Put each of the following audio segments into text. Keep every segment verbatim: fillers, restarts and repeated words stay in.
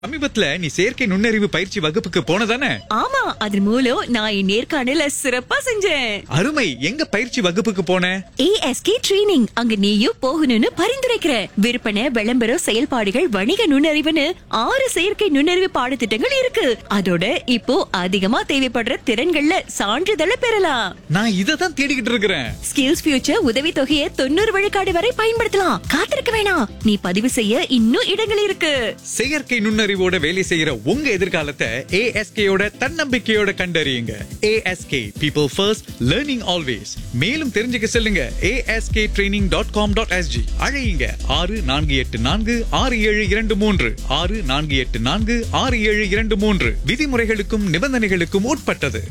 சமீபத்துல நீ செயற்கை நுண்ணறிவு பயிற்சி வகுப்புக்கு போனதானே? ஆமா, அது மூலம் நான் என் நேர்காணல சிறப்பா செஞ்சேன். அருமை. எங்க பயிற்சி வகுப்புக்கு போன? ASK training. அங்க நீயும் போகணும்னு பரிந்துரைக்கிற. விற்பனை, விளம்பரம், செயல்பாடுகள், வணிக நுண்ணறிவுன்னு ஆறு செயற்கை நுண்ணறிவு பாடத்திட்டங்கள் இருக்கு. அதோட இப்போ அதிகமா தேவைப்படுற திறன்கள்ல சான்றிதழை பெறலாம். நான் இததான் தேடிக்கிட்டு இருக்கிறேன். ஸ்கில்ஸ் ஃபியூச்சர் உதவி தொகையை தொண்ணூறு விழுக்காடு வரை பயன்படுத்தலாம். காத்திருக்க வேணாம், நீ பதிவு செய்ய இன்னும் இடங்கள் இருக்கு. செயற்கை நுண்ணறிவோட வேலை செய்யற உங்க எதிர்காலத்தை ஏஎஸ்கேயோட தன்னம்பிக்கையோட கண்டறியுங்க. ASK, people first, learning always. மேலும் தெரிஞ்சுக்க செல்லுங்க ASK training dot com dot SG. அழையுங்க ஆறு நான்கு எட்டு நான்கு ஆறு ஏழு இரண்டு மூன்று ஆறு நான்கு எட்டு நான்கு ஆறு ஏழு இரண்டு மூன்று. விதிமுறைகளுக்கும் நிபந்தனைகளுக்கும் உட்பட்டது.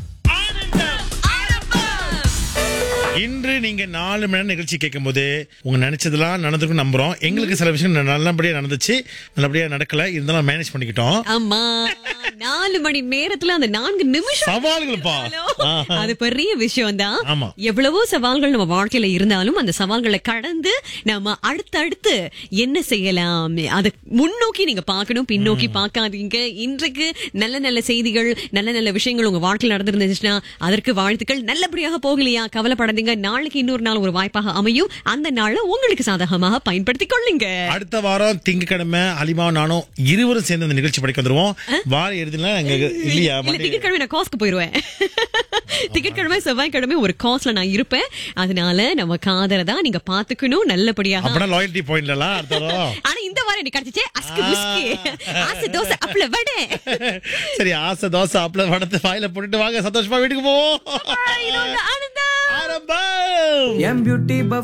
இன்று நீங்க நாலு மணி நேரம் நிகழ்ச்சி கேட்கும் போது உங்க நினைச்சதெல்லாம் நடந்திருக்கும் நம்புறோம். எங்களுக்கு சில விஷயம் நல்லபடியா நடந்துச்சு, நல்லபடியா நடக்கல, இருந்தாலும் மேனேஜ் பண்ணிக்கிட்டோம். ஆமா, நாலு மணி நேரத்துல அந்த நான்கு நிமிஷம் சவால்கள்ப்பா, அது பெரிய விஷயம் தான். ஆமா. எவ்வளவோ சவால்கள் நம்ம வாழ்க்கையில இருந்தாலும் அந்த சவால்களை கடந்து நம்ம அடுத்தடுத்து என்ன செய்யலாம் அதை முன்னோக்கி நீங்க பார்க்கணும், பின்னோக்கி பார்க்காதீங்க. இன்றைக்கு நல்ல நல்ல செய்திகள், நல்ல நல்ல விஷயங்கள் உங்க வாழ்க்கையில் நடந்திருந்துச்சுன்னா அதற்கு வாழ்த்துக்கள். நல்லபடியாக போகலையா, கவலைப்படாதீங்க. நாளைக்கு இன்னொரு நாள் ஒரு வாய்ப்பாக அமையும். அந்த நாளை உங்களுக்கு சாதகமாக பயன்படுத்திக் கொள்ளுங்க. அடுத்த வாரம் திங்கட்கிழமை அலிமாவும் நானும் இருவரும் சேர்ந்து அந்த நிகழ்ச்சி படிக்க வந்துருவோம். வார இறுதியில எங்க இல்லையா, திங்கட்கிழமை நான் காஸ்க்கு போயிருவேன். திங்கட்கிழமை செவ்வாய்க்கிழமை ஒரு காஸ்ட்ல நான் இருப்பேன். அதனால நம்ம காதலை தான் நீங்க பாத்துக்கணும் நல்லபடியாக. அப்பனா லாயல்டி பாயிண்ட்லாம் அர்த்தம். ஆனா இந்த வாரம் எனக்கு கிடைச்சிச்சே அஸ்கு புஸ்கி ஆசை தோசை அப்பள வடை. சரி, ஆசை தோசை அப்பள வடத்தை வாயில போட்டுட்டு வாங்க, சந்தோஷமா வீட்டுக்கு போவோம். ஆனந்தம் ஆரம்பம்.